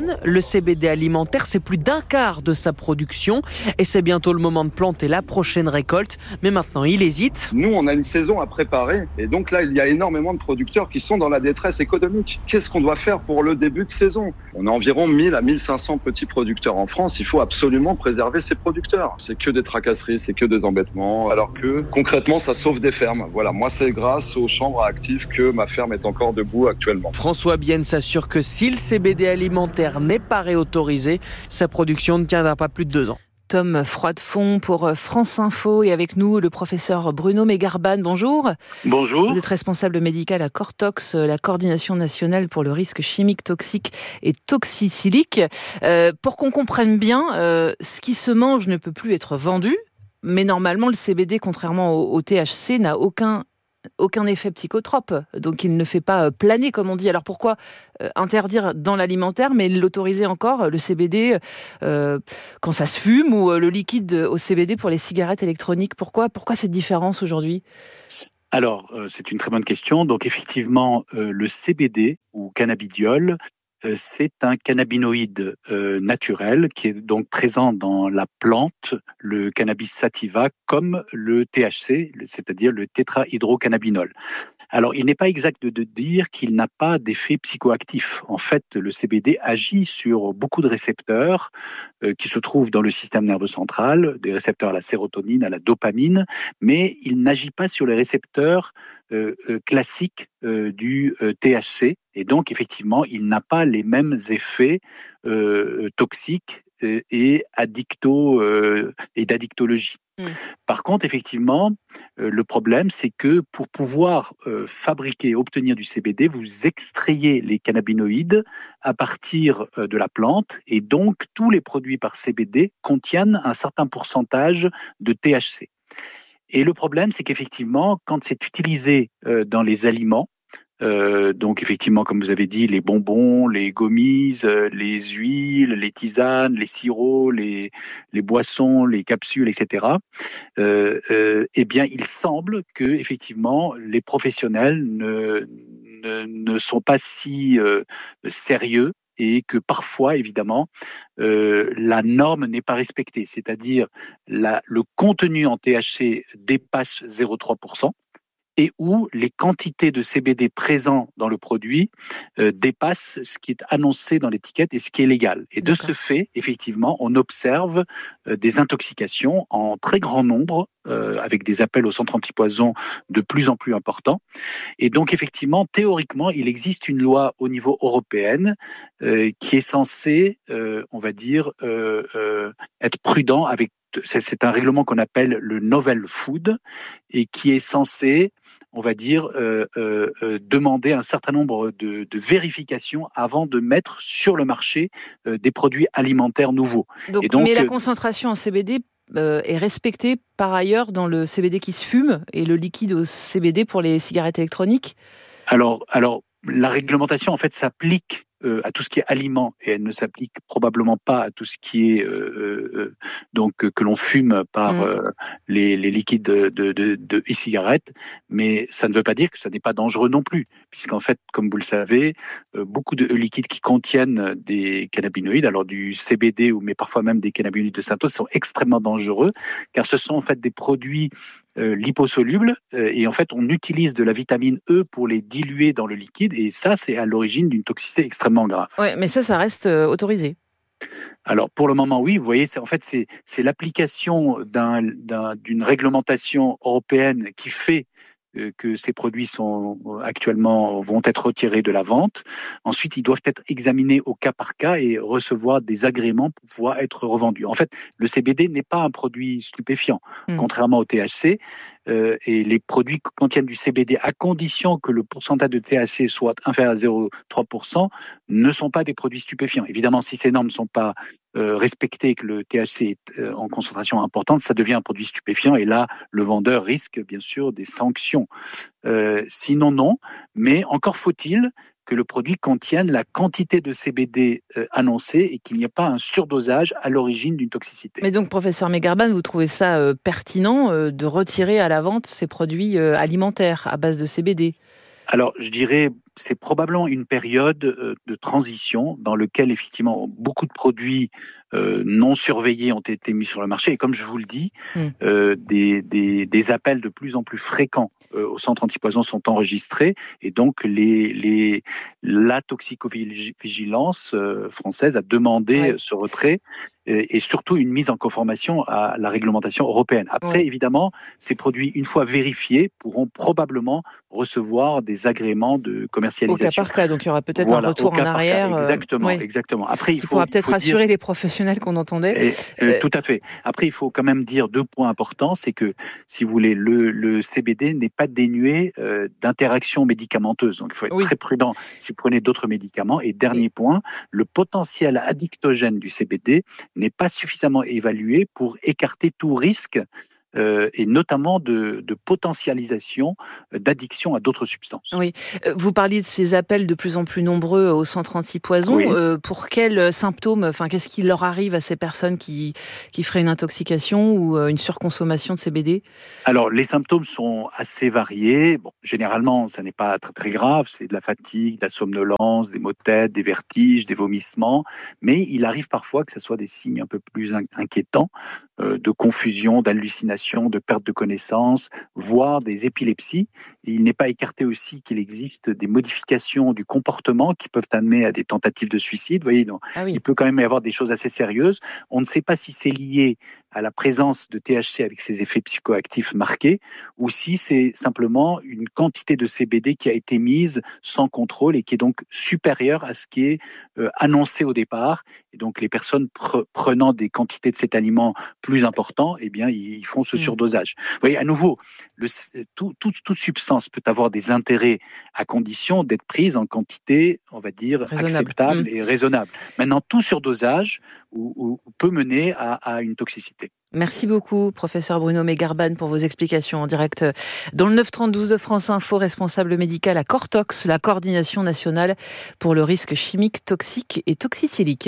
[SPEAKER 22] Danone. Le CBD alimentaire, c'est plus d'un quart de sa production et c'est bientôt le moment de planter la prochaine récolte. Mais maintenant, il hésite.
[SPEAKER 3] Nous, on a une saison à préparer et donc là, il y a énormément de producteurs qui sont dans la détresse économique. Qu'est-ce qu'on doit faire pour le début de saison ? On a environ 1000 à 1500 petits producteurs en France. Il faut absolument préserver ces producteurs. C'est que des tracasseries, c'est que des embêtements, alors que concrètement, ça sauve des fermes. Voilà, moi, c'est grâce aux chambres à actifs que ma ferme est encore debout actuellement.
[SPEAKER 22] François Bienne s'assure que si le CBD alimentaire n'est pas réautorisé, sa production ne tiendra pas plus de 2 ans.
[SPEAKER 2] Tom Froidefond pour France Info et avec nous le professeur Bruno Megarban. Bonjour.
[SPEAKER 7] Bonjour.
[SPEAKER 2] Vous êtes responsable médical à Cortox, la coordination nationale pour le risque chimique, toxique et toxicilique. Pour qu'on comprenne bien, ce qui se mange ne peut plus être vendu, mais normalement le CBD, contrairement au THC, n'a aucun effet psychotrope, donc il ne fait pas planer comme on dit. Alors pourquoi interdire dans l'alimentaire mais l'autoriser encore, le CBD, quand ça se fume, ou le liquide au CBD pour les cigarettes électroniques? Pourquoi cette différence aujourd'hui?
[SPEAKER 7] Alors, c'est une très bonne question. Donc effectivement, le CBD ou cannabidiol, c'est un cannabinoïde naturel qui est donc présent dans la plante, le cannabis sativa, comme le THC, c'est-à-dire le tétrahydrocannabinol. Alors, il n'est pas exact de dire qu'il n'a pas d'effet psychoactif. En fait, le CBD agit sur beaucoup de récepteurs qui se trouvent dans le système nerveux central, des récepteurs à la sérotonine, à la dopamine, mais il n'agit pas sur les récepteurs classiques du THC. Et donc, effectivement, il n'a pas les mêmes effets toxiques et d'addictologie. Par contre, effectivement, le problème, c'est que pour pouvoir fabriquer, obtenir du CBD, vous extrayez les cannabinoïdes à partir de la plante, et donc tous les produits par CBD contiennent un certain pourcentage de THC. Et le problème, c'est qu'effectivement, quand c'est utilisé dans les aliments, donc effectivement, comme vous avez dit, les bonbons, les gommises, les huiles, les tisanes, les sirops, les boissons, les capsules, etc. Eh bien, il semble que effectivement, les professionnels ne sont pas si sérieux, et que parfois, évidemment, la norme n'est pas respectée. C'est-à-dire, le contenu en THC dépasse 0,3%. Et où les quantités de CBD présents dans le produit dépassent ce qui est annoncé dans l'étiquette et ce qui est légal. Et de ce fait, effectivement, on observe des intoxications en très grand nombre, avec des appels au centre antipoison de plus en plus importants. Et donc, effectivement, théoriquement, il existe une loi au niveau européen qui est censée, on va dire, être prudent avec. C'est un règlement qu'on appelle le Novel Food et qui est censé, on va dire, demander un certain nombre de vérifications avant de mettre sur le marché des produits alimentaires nouveaux.
[SPEAKER 2] Donc, mais la concentration en CBD est respectée par ailleurs dans le CBD qui se fume et le liquide au CBD pour les cigarettes électroniques?
[SPEAKER 7] Alors, la réglementation, en fait, s'applique à tout ce qui est aliment, et elle ne s'applique probablement pas à tout ce qui est donc que l'on fume par les liquides de e-cigarettes, mais ça ne veut pas dire que ça n'est pas dangereux non plus, puisqu'en fait, comme vous le savez, beaucoup de liquides qui contiennent des cannabinoïdes, alors du CBD mais parfois même des cannabinoïdes de synthèse, sont extrêmement dangereux, car ce sont en fait des produits liposolubles, et en fait on utilise de la vitamine E pour les diluer dans le liquide, et ça c'est à l'origine d'une toxicité extrêmement grave.
[SPEAKER 2] Ouais, mais ça reste autorisé.
[SPEAKER 7] Alors pour le moment oui, vous voyez, c'est l'application d'une réglementation européenne qui fait que ces produits vont être retirés de la vente. Ensuite, ils doivent être examinés au cas par cas et recevoir des agréments pour pouvoir être revendus. En fait, le CBD n'est pas un produit stupéfiant, contrairement au THC. Et les produits contiennent du CBD à condition que le pourcentage de THC soit inférieur à 0,3% ne sont pas des produits stupéfiants. Évidemment, si ces normes ne sont pas respectées et que le THC est en concentration importante, ça devient un produit stupéfiant et là, le vendeur risque bien sûr des sanctions. Sinon, non. Mais encore faut-il que le produit contienne la quantité de CBD annoncée et qu'il n'y ait pas un surdosage à l'origine d'une toxicité.
[SPEAKER 2] Mais donc, professeur Megarban, vous trouvez ça pertinent de retirer à la vente ces produits alimentaires à base de CBD ?
[SPEAKER 7] Alors, je dirais c'est probablement une période de transition dans laquelle effectivement beaucoup de produits non surveillés ont été mis sur le marché. Et comme je vous le dis, des appels de plus en plus fréquents au centre antipoison sont enregistrés. Et donc la toxicovigilance française a demandé ce retrait et surtout une mise en conformation à la réglementation européenne. Après, évidemment, ces produits, une fois vérifiés, pourront probablement recevoir des agréments de commercialisation.
[SPEAKER 2] Au cas par cas, donc il y aura peut-être un retour en arrière.
[SPEAKER 7] Exactement. Après, il
[SPEAKER 2] pourra peut-être rassurer les professionnels qu'on entendait.
[SPEAKER 7] Tout à fait. Après, il faut quand même dire 2 points importants. C'est que, si vous voulez, le CBD n'est pas dénué d'interactions médicamenteuses. Donc, il faut être très prudent si vous prenez d'autres médicaments. Et dernier point, le potentiel addictogène du CBD n'est pas suffisamment évalué pour écarter tout risque et notamment de potentialisation d'addiction à d'autres substances.
[SPEAKER 2] Oui, vous parliez de ces appels de plus en plus nombreux au centre antipoison. Pour quels symptômes, qu'est-ce qui leur arrive à ces personnes qui feraient une intoxication ou une surconsommation de CBD ?
[SPEAKER 7] Alors, les symptômes sont assez variés. Bon, généralement, ça n'est pas très, très grave. C'est de la fatigue, de la somnolence, des maux de tête, des vertiges, des vomissements. Mais il arrive parfois que ce soit des signes un peu plus inquiétants, de confusion, d'hallucination, de perte de connaissance, voire des épilepsies. Et il n'est pas écarté aussi qu'il existe des modifications du comportement qui peuvent amener à des tentatives de suicide. Vous voyez, donc, il peut quand même y avoir des choses assez sérieuses. On ne sait pas si c'est lié à la présence de THC avec ses effets psychoactifs marqués, ou si c'est simplement une quantité de CBD qui a été mise sans contrôle et qui est donc supérieure à ce qui est annoncé au départ. Et donc les personnes prenant des quantités de cet aliment plus importantes, eh bien ils font ce surdosage. Vous voyez, à nouveau, toute substance peut avoir des intérêts à condition d'être prise en quantité, on va dire, acceptable et raisonnable. Maintenant, tout surdosage peut mener à une toxicité.
[SPEAKER 2] Merci beaucoup, professeur Bruno Megarban, pour vos explications en direct dans le 932 de France Info, responsable médical à Cortox, la coordination nationale pour le risque chimique, toxique et toxicilique.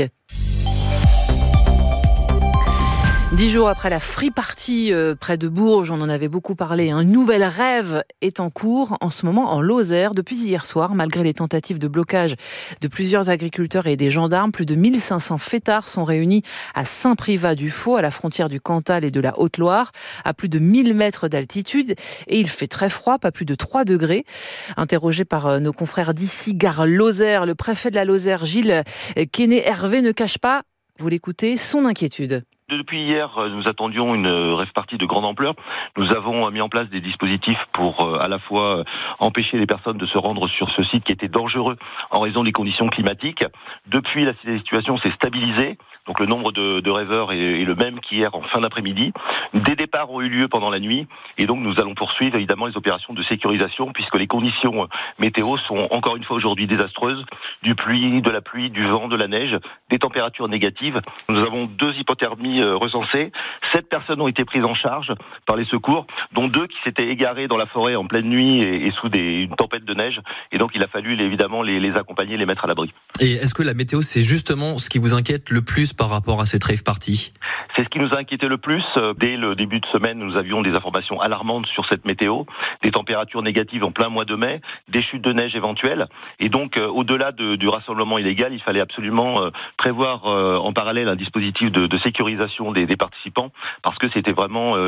[SPEAKER 2] 10 jours après la free party près de Bourges, on en avait beaucoup parlé, un nouvel rêve est en cours en ce moment en Lozère. Depuis hier soir, malgré les tentatives de blocage de plusieurs agriculteurs et des gendarmes, plus de 1500 fêtards sont réunis à Saint-Privat-du-Faux, à la frontière du Cantal et de la Haute-Loire, à plus de 1000 mètres d'altitude. Et il fait très froid, pas plus de 3 degrés. Interrogé par nos confrères d'ici, Gare Lozère, le préfet de la Lozère, Gilles Quesnay-Hervé, ne cache pas, vous l'écoutez, son inquiétude.
[SPEAKER 4] Depuis hier, nous attendions une rave-party de grande ampleur. Nous avons mis en place des dispositifs pour à la fois empêcher les personnes de se rendre sur ce site qui était dangereux en raison des conditions climatiques. Depuis, la situation s'est stabilisée. Donc le nombre de rêveurs est le même qu'hier en fin d'après-midi. Des départs ont eu lieu pendant la nuit et donc nous allons poursuivre évidemment les opérations de sécurisation puisque les conditions météo sont encore une fois aujourd'hui désastreuses. De la pluie, du vent, de la neige, des températures négatives. Nous avons 2 hypothermies recensées. 7 personnes ont été prises en charge par les secours, dont 2 qui s'étaient égarées dans la forêt en pleine nuit et sous une tempête de neige. Et donc il a fallu évidemment les accompagner, les mettre à l'abri.
[SPEAKER 6] Et est-ce que la météo, c'est justement ce qui vous inquiète le plus par rapport à cette rave party ?
[SPEAKER 4] C'est ce qui nous a inquiété le plus. Dès le début de semaine, nous avions des informations alarmantes sur cette météo, des températures négatives en plein mois de mai, des chutes de neige éventuelles. Et donc, au-delà du rassemblement illégal, il fallait absolument prévoir en parallèle un dispositif de sécurisation des participants, parce que c'était vraiment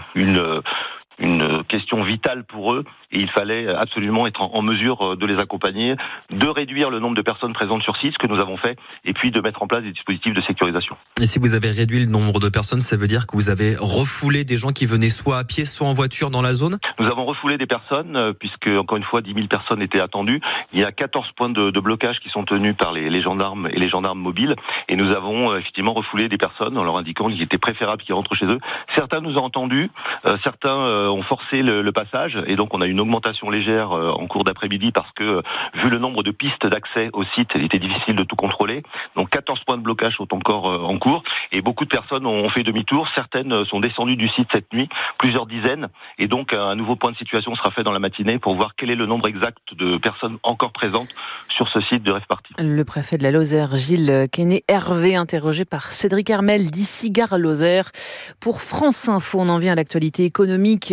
[SPEAKER 4] une question vitale pour eux et il fallait absolument être en mesure de les accompagner, de réduire le nombre de personnes présentes sur site, ce que nous avons fait, et puis de mettre en place des dispositifs de sécurisation.
[SPEAKER 6] Et si vous avez réduit le nombre de personnes, ça veut dire que vous avez refoulé des gens qui venaient soit à pied, soit en voiture dans la zone ?
[SPEAKER 4] Nous avons refoulé des personnes, puisque encore une fois 10 000 personnes étaient attendues. Il y a 14 points de blocage qui sont tenus par les gendarmes et les gendarmes mobiles, et nous avons effectivement refoulé des personnes en leur indiquant qu'il était préférable qu'ils rentrent chez eux. Certains nous ont entendus, certains ont forcé le passage, et donc on a une augmentation légère en cours d'après-midi parce que, vu le nombre de pistes d'accès au site, il était difficile de tout contrôler. Donc 14 points de blocage sont encore en cours, et beaucoup de personnes ont fait demi-tour. Certaines sont descendues du site cette nuit, plusieurs dizaines, et donc un nouveau point de situation sera fait dans la matinée pour voir quel est le nombre exact de personnes encore présentes sur ce site de rave party.
[SPEAKER 2] Le préfet de la Lozère, Gilles Quesnay-Hervé, interrogé par Cédric Hermel d'ici Gare Lozère. Pour France Info, on en vient à l'actualité économique.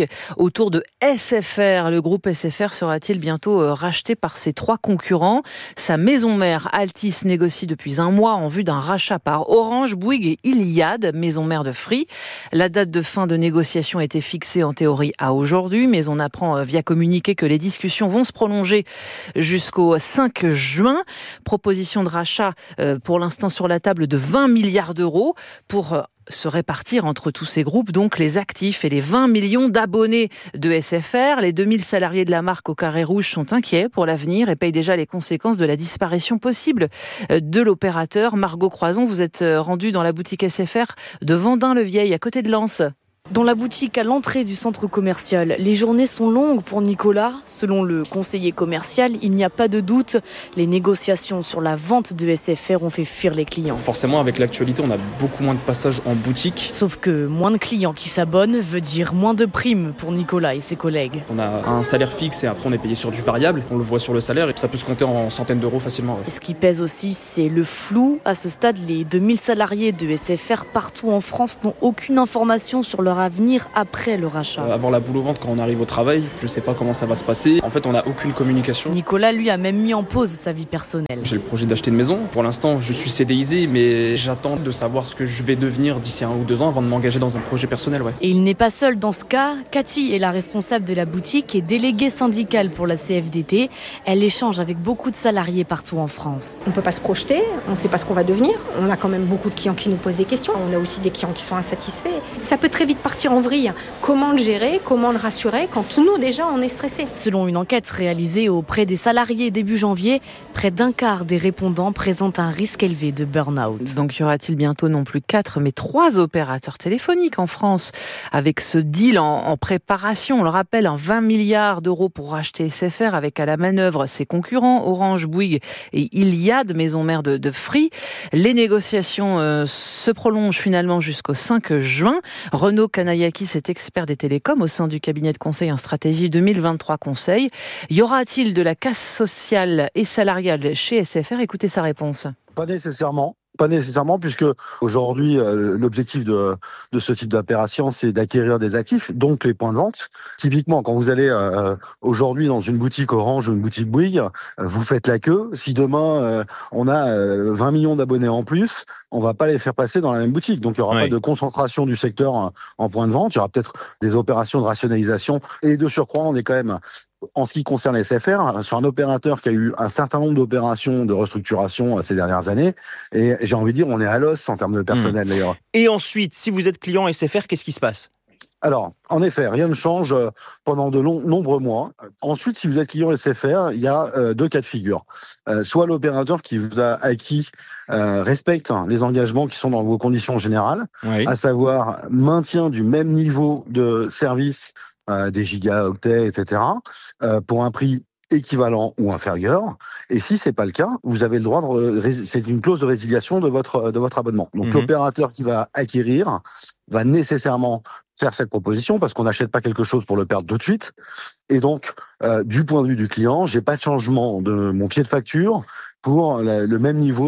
[SPEAKER 2] autour de SFR. Le groupe SFR sera-t-il bientôt racheté par ses 3 concurrents ? Sa maison mère Altis négocie depuis un mois en vue d'un rachat par Orange, Bouygues et Iliad, maison mère de Free. La date de fin de négociation a été fixée en théorie à aujourd'hui, mais on apprend via communiqué que les discussions vont se prolonger jusqu'au 5 juin. Proposition de rachat pour l'instant sur la table de 20 milliards d'euros pour se répartir entre tous ces groupes, donc les actifs et les 20 millions d'abonnés de SFR. Les 2000 salariés de la marque au carré rouge sont inquiets pour l'avenir et payent déjà les conséquences de la disparition possible de l'opérateur. Margot Croison, vous êtes rendue dans la boutique SFR de Vendin-le-Vieil, à côté de Lens.
[SPEAKER 8] Dans la boutique à l'entrée du centre commercial, les journées sont longues pour Nicolas. Selon le conseiller commercial, il n'y a pas de doute. Les négociations sur la vente de SFR ont fait fuir les clients.
[SPEAKER 10] Forcément, avec l'actualité, on a beaucoup moins de passages en boutique.
[SPEAKER 8] Sauf que moins de clients qui s'abonnent veut dire moins de primes pour Nicolas et ses collègues.
[SPEAKER 10] On a un salaire fixe et après on est payé sur du variable. On le voit sur le salaire et ça peut se compter en centaines d'euros facilement.
[SPEAKER 8] Ce qui pèse aussi, c'est le flou. À ce stade, les 2000 salariés de SFR partout en France n'ont aucune information sur leur avenir après le rachat.
[SPEAKER 10] Avoir la boule au ventre quand on arrive au travail, je ne sais pas comment ça va se passer. En fait, on n'a aucune communication.
[SPEAKER 8] Nicolas, lui, a même mis en pause sa vie personnelle.
[SPEAKER 10] J'ai le projet d'acheter une maison. Pour l'instant, je suis CDIsé, mais j'attends de savoir ce que je vais devenir d'ici 1 ou 2 ans avant de m'engager dans un projet personnel. Ouais.
[SPEAKER 8] Et il n'est pas seul dans ce cas. Cathy est la responsable de la boutique et déléguée syndicale pour la CFDT. Elle échange avec beaucoup de salariés partout en France.
[SPEAKER 11] On ne peut pas se projeter, on ne sait pas ce qu'on va devenir. On a quand même beaucoup de clients qui nous posent des questions. On a aussi des clients qui sont insatisfaits. Ça peut très vite partir en vrille. Comment le gérer, comment le rassurer quand nous déjà on est stressés.
[SPEAKER 8] Selon une enquête réalisée auprès des salariés début janvier, près d'un quart des répondants présentent un risque élevé de burn-out.
[SPEAKER 2] Donc y aura-t-il bientôt non plus 4 mais 3 opérateurs téléphoniques en France avec ce deal en préparation. On le rappelle, 20 milliards d'euros pour racheter SFR avec à la manœuvre ses concurrents Orange, Bouygues et Iliad, maison mère de Free. Les négociations se prolongent finalement jusqu'au 5 juin. Renaud Kanayakis est expert des télécoms au sein du cabinet de conseil en stratégie 2023 Conseil. Y aura-t-il de la casse sociale et salariale chez SFR ? Écoutez sa réponse.
[SPEAKER 12] Pas nécessairement. Pas nécessairement, puisque aujourd'hui, l'objectif de ce type d'opération, c'est d'acquérir des actifs, donc les points de vente. Typiquement, quand vous allez aujourd'hui dans une boutique Orange ou une boutique Bouygues, vous faites la queue. Si demain, on a 20 millions d'abonnés en plus, on va pas les faire passer dans la même boutique. Donc, il y aura pas de concentration du secteur en points de vente. Il y aura peut-être des opérations de rationalisation. Et de surcroît, on est quand même... En ce qui concerne SFR, sur un opérateur qui a eu un certain nombre d'opérations de restructuration ces dernières années, et j'ai envie de dire, on est à l'os en termes de personnel d'ailleurs.
[SPEAKER 25] Et ensuite, si vous êtes client SFR, qu'est-ce qui se passe ?
[SPEAKER 12] Alors, en effet, rien ne change pendant de nombreux mois. Ensuite, si vous êtes client SFR, il y a 2 cas de figure. Soit l'opérateur qui vous a acquis respecte les engagements qui sont dans vos conditions générales, à savoir maintien du même niveau de service des gigaoctets, etc., pour un prix équivalent ou inférieur. Et si c'est pas le cas, vous avez le droit c'est une clause de résiliation de votre abonnement. Donc l'opérateur qui va acquérir va nécessairement faire cette proposition parce qu'on n'achète pas quelque chose pour le perdre tout de suite. Et donc, du point de vue du client, j'ai pas de changement de mon pied de facture pour le même niveau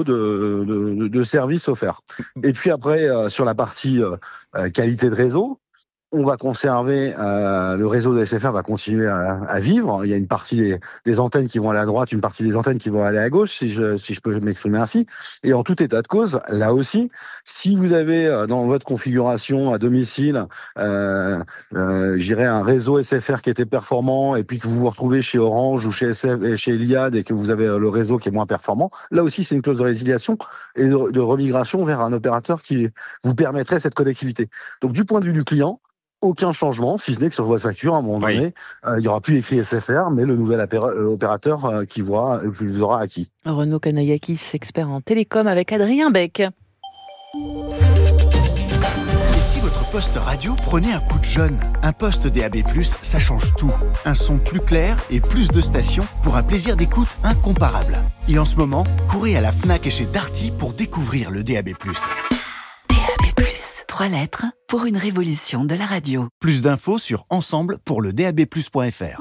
[SPEAKER 12] de service offert. Et puis après, sur la partie qualité de réseau, on va conserver, le réseau de SFR va continuer à vivre. Il y a une partie des antennes qui vont aller à droite, une partie des antennes qui vont aller à gauche, si je peux m'exprimer ainsi. Et en tout état de cause, là aussi, si vous avez dans votre configuration à domicile, j'irais un réseau SFR qui était performant, et puis que vous vous retrouvez chez Orange ou chez Iliad et que vous avez le réseau qui est moins performant, là aussi c'est une clause de résiliation et de remigration vers un opérateur qui vous permettrait cette connectivité. Donc du point de vue du client, aucun changement, si ce n'est que sur votre facture, à un moment donné, il n'y aura plus écrit SFR, mais le nouvel opérateur qui vous aura acquis.
[SPEAKER 2] Renaud Kanayakis, expert en télécom avec Adrien Beck.
[SPEAKER 26] Et si votre poste radio prenait un coup de jeune ? Un poste DAB+, ça change tout. Un son plus clair et plus de stations pour un plaisir d'écoute incomparable. Et en ce moment, courez à la Fnac et chez Darty pour découvrir le DAB+.
[SPEAKER 27] 3 lettres pour une révolution de la radio.
[SPEAKER 26] Plus d'infos sur ensemble pour le DABplus.fr.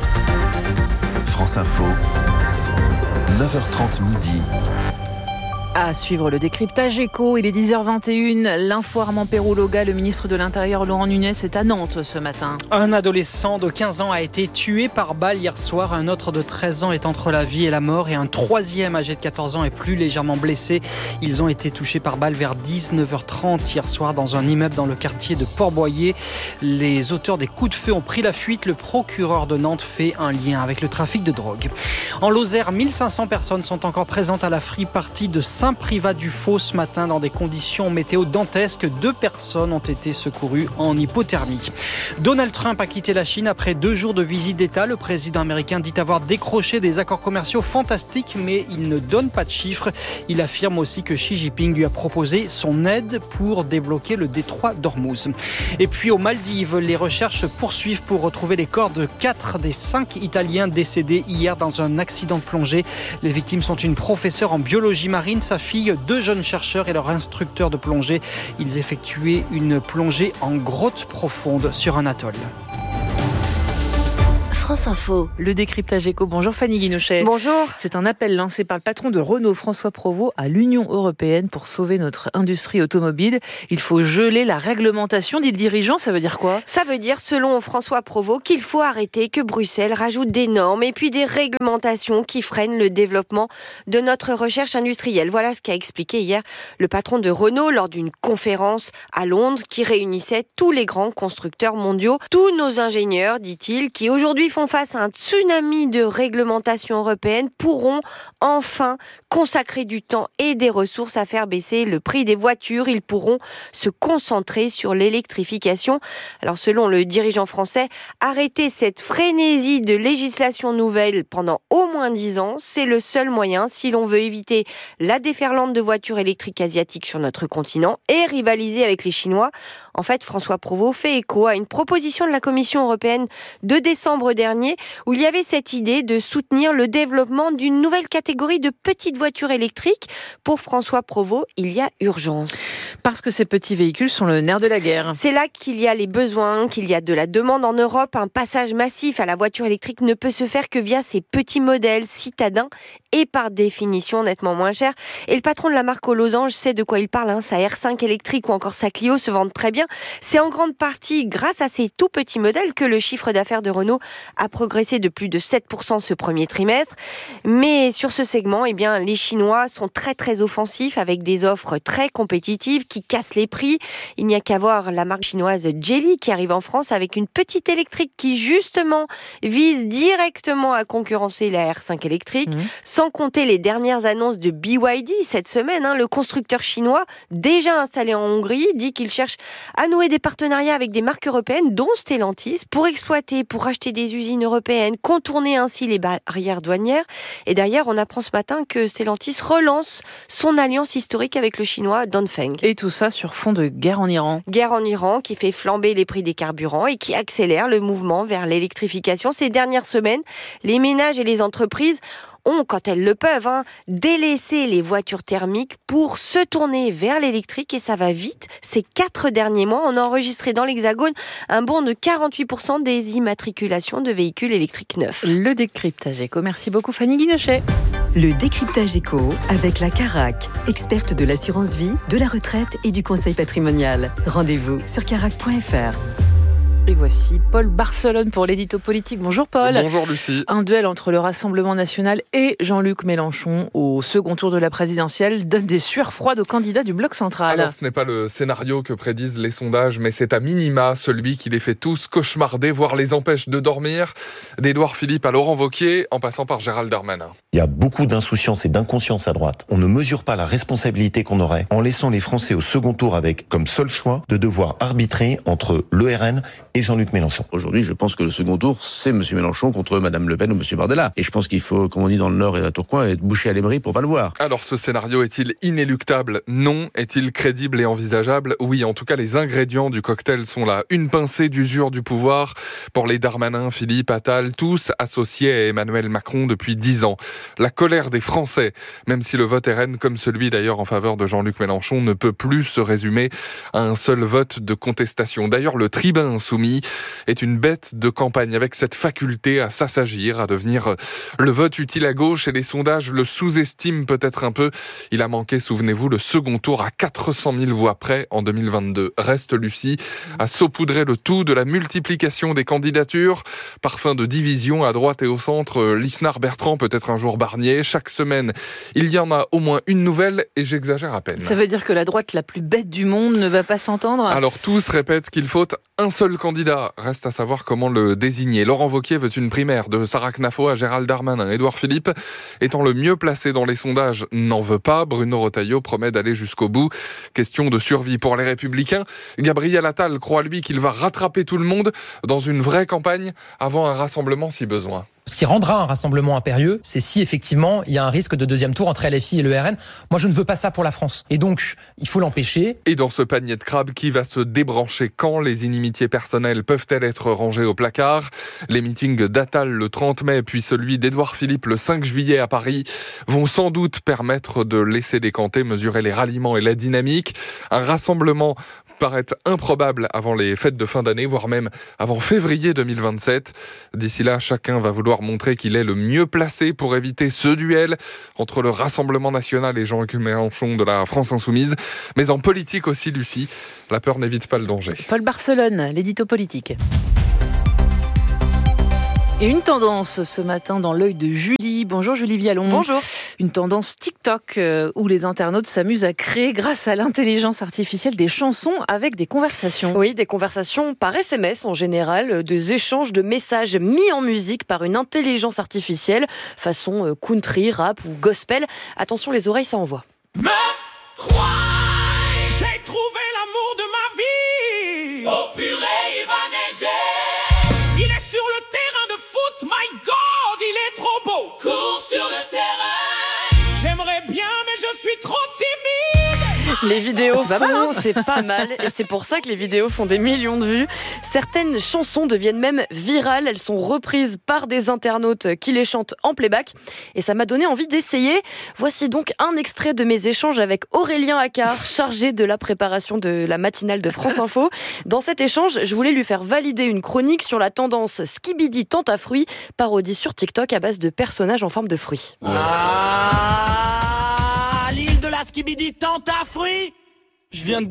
[SPEAKER 1] France Info, 9h30 midi.
[SPEAKER 2] À suivre le décryptage éco, il est 10h21. L'info Armand Perroux-Loga, le ministre de l'Intérieur Laurent Nunez est à Nantes ce matin.
[SPEAKER 5] Un adolescent de 15 ans a été tué par balle hier soir. Un autre de 13 ans est entre la vie et la mort et un troisième âgé de 14 ans est plus légèrement blessé. Ils ont été touchés par balle vers 19h30 hier soir dans un immeuble dans le quartier de Port-Boyer. Les auteurs des coups de feu ont pris la fuite. Le procureur de Nantes fait un lien avec le trafic de drogue. En Lozère, 1500 personnes sont encore présentes à la free party de Saint-Privat-du-Faux ce matin dans des conditions météo dantesques. 2 personnes ont été secourues en hypothermie. Donald Trump a quitté la Chine après 2 jours de visite d'État. Le président américain dit avoir décroché des accords commerciaux fantastiques, mais il ne donne pas de chiffres. Il affirme aussi que Xi Jinping lui a proposé son aide pour débloquer le détroit d'Ormuz. Et puis aux Maldives, les recherches poursuivent pour retrouver les corps de 4 des 5 Italiens décédés hier dans un accident de plongée. Les victimes sont une professeure en biologie marine, sa fille, 2 jeunes chercheurs et leur instructeur de plongée. Ils effectuaient une plongée en grotte profonde sur un atoll.
[SPEAKER 2] France Info. Le décryptage éco. Bonjour Fanny Guinochet.
[SPEAKER 9] Bonjour.
[SPEAKER 2] C'est un appel lancé par le patron de Renault, François Provost, à l'Union européenne pour sauver notre industrie automobile. Il faut geler la réglementation, dit le dirigeant. Ça veut dire quoi ?
[SPEAKER 9] Ça veut dire, selon François Provost, qu'il faut arrêter que Bruxelles rajoute des normes et puis des réglementations qui freinent le développement de notre recherche industrielle. Voilà ce qu'a expliqué hier le patron de Renault lors d'une conférence à Londres qui réunissait tous les grands constructeurs mondiaux. Tous nos ingénieurs, dit-il, qui aujourd'hui font face à un tsunami de réglementation européenne, pourront enfin consacrer du temps et des ressources à faire baisser le prix des voitures. Ils pourront se concentrer sur l'électrification. Alors selon le dirigeant français, arrêter cette frénésie de législation nouvelle pendant au moins 10 ans, c'est le seul moyen si l'on veut éviter la déferlante de voitures électriques asiatiques sur notre continent et rivaliser avec les Chinois. En fait, François Provost fait écho à une proposition de la Commission européenne de décembre dernier où il y avait cette idée de soutenir le développement d'une nouvelle catégorie de petites voitures électriques. Pour François Provost, il y a urgence.
[SPEAKER 2] Parce que ces petits véhicules sont le nerf de la guerre.
[SPEAKER 9] C'est là qu'il y a les besoins, qu'il y a de la demande en Europe. Un passage massif à la voiture électrique ne peut se faire que via ces petits modèles citadins et par définition nettement moins chers. Et le patron de la marque aux losanges sait de quoi il parle. Sa R5 électrique ou encore sa Clio se vendent très bien. C'est en grande partie grâce à ces tout petits modèles que le chiffre d'affaires de Renault a progressé de plus de 7% ce premier trimestre. Mais sur ce segment, les Chinois sont très très offensifs avec des offres très compétitives qui cassent les prix. Il n'y a qu'à voir la marque chinoise Geely qui arrive en France avec une petite électrique qui justement vise directement à concurrencer la R5 électrique. Sans compter les dernières annonces de BYD cette semaine. Le constructeur chinois, déjà installé en Hongrie, dit qu'il cherche à nouer des partenariats avec des marques européennes, dont Stellantis, pour exploiter, pour acheter des usines européennes, contourner ainsi les barrières douanières. Et d'ailleurs, on apprend ce matin que Stellantis relance son alliance historique avec le chinois Dongfeng.
[SPEAKER 2] Et tout ça sur fond de guerre en Iran.
[SPEAKER 9] Guerre en Iran qui fait flamber les prix des carburants et qui accélère le mouvement vers l'électrification. Ces dernières semaines, les ménages et les entreprises ont, quand elles le peuvent, délaissé les voitures thermiques pour se tourner vers l'électrique et ça va vite. Ces 4 derniers mois, on a enregistré dans l'Hexagone un bond de 48% des immatriculations de véhicules électriques neufs.
[SPEAKER 2] Le décryptage éco. Merci beaucoup Fanny Guinochet.
[SPEAKER 19] Le décryptage éco avec la Carac, experte de l'assurance vie, de la retraite et du conseil patrimonial. Rendez-vous sur carac.fr.
[SPEAKER 2] Et voici Paul Barcelone pour l'édito politique. Bonjour Paul.
[SPEAKER 13] Bonjour Lucie.
[SPEAKER 2] Un duel entre le Rassemblement national et Jean-Luc Mélenchon au second tour de la présidentielle donne des sueurs froides aux candidats du bloc central.
[SPEAKER 13] Alors ce n'est pas le scénario que prédisent les sondages, mais c'est à minima celui qui les fait tous cauchemarder, voire les empêche de dormir. D'Édouard Philippe à Laurent Wauquiez, en passant par Gérald Darmanin.
[SPEAKER 14] Il y a beaucoup d'insouciance et d'inconscience à droite. On ne mesure pas la responsabilité qu'on aurait en laissant les Français au second tour avec comme seul choix de devoir arbitrer entre le RN et Jean-Luc Mélenchon.
[SPEAKER 15] Aujourd'hui, je pense que le second tour, c'est M. Mélenchon contre Mme Le Pen ou M. Bardella. Et je pense qu'il faut, comme on dit dans le Nord et à Tourcoing, être bouché à l'émery pour pas le voir.
[SPEAKER 13] Alors, ce scénario est-il inéluctable ? Non. Est-il crédible et envisageable ? Oui, en tout cas, les ingrédients du cocktail sont là. Une pincée d'usure du pouvoir pour les Darmanin, Philippe, Attal, tous associés à Emmanuel Macron depuis 10 ans. La colère des Français, même si le vote RN, comme celui d'ailleurs en faveur de Jean-Luc Mélenchon, ne peut plus se résumer à un seul vote de contestation. D'ailleurs, le tribun soumis Insoumis est une bête de campagne avec cette faculté à s'assagir, à devenir le vote utile à gauche, et les sondages le sous-estiment peut-être un peu. Il a manqué, souvenez-vous, le second tour à 400 000 voix près en 2022. Reste Lucie à saupoudrer le tout de la multiplication des candidatures. Parfum de division à droite et au centre, Lisnard-Bertrand peut-être un jour Barnier. Chaque semaine, il y en a au moins une nouvelle, et j'exagère à peine.
[SPEAKER 2] Ça veut dire que la droite la plus bête du monde ne va pas s'entendre ?
[SPEAKER 13] Alors tous répètent qu'il faut un seul candidat. Reste à savoir comment le désigner. Laurent Wauquiez veut une primaire de Sarah Knafo à Gérald Darmanin. Édouard Philippe, étant le mieux placé dans les sondages, n'en veut pas. Bruno Retailleau promet d'aller jusqu'au bout. Question de survie pour les Républicains. Gabriel Attal croit, lui, qu'il va rattraper tout le monde dans une vraie campagne avant un rassemblement si besoin.
[SPEAKER 16] Ce qui rendra un rassemblement impérieux, c'est si effectivement il y a un risque de deuxième tour entre LFI et le RN. Moi, je ne veux pas ça pour la France. Et donc, il faut l'empêcher.
[SPEAKER 13] Et dans ce panier de crabes, qui va se débrancher quand? Les inimitiés personnelles peuvent-elles être rangées au placard? Les meetings d'Attal le 30 mai, puis celui d'Édouard Philippe le 5 juillet à Paris, vont sans doute permettre de laisser décanter, mesurer les ralliements et la dynamique. Un rassemblement paraît improbable avant les fêtes de fin d'année, voire même avant février 2027. D'ici là, chacun va vouloir montrer qu'il est le mieux placé pour éviter ce duel entre le Rassemblement national et Jean-Luc Mélenchon de la France Insoumise. Mais en politique aussi, Lucie, la peur n'évite pas le danger.
[SPEAKER 2] Paul Barcelone, l'édito politique. Et une tendance ce matin dans l'œil de Julie. Bonjour Julie Vialon.
[SPEAKER 8] Bonjour.
[SPEAKER 2] Une tendance TikTok où les internautes s'amusent à créer grâce à l'intelligence artificielle des chansons avec des conversations.
[SPEAKER 8] Oui, des conversations par SMS en général, des échanges de messages mis en musique par une intelligence artificielle, façon country, rap ou gospel. Attention, les oreilles, ça envoie.
[SPEAKER 17] Meuf, crois, j'ai trouvé l'amour de ma vie. Oh purée, il va neiger. Il est sur le terrain de foot, my God, il est trop beau. Cours sur le terrain. J'aimerais bien, mais je suis trop timide.
[SPEAKER 8] Les vidéos
[SPEAKER 2] c'est
[SPEAKER 8] pas mal, et c'est pour ça que les vidéos font des millions de vues. Certaines chansons deviennent même virales, elles sont reprises par des internautes qui les chantent en playback, et ça m'a donné envie d'essayer. Voici donc un extrait de mes échanges avec Aurélien Accard, chargé de la préparation de la matinale de France Info. Dans cet échange, je voulais lui faire valider une chronique sur la tendance Skibidi Tente à fruits, parodie sur TikTok à base de personnages en forme de fruits.
[SPEAKER 17] L'île de la Skibidi Tente à fruits. Je viens de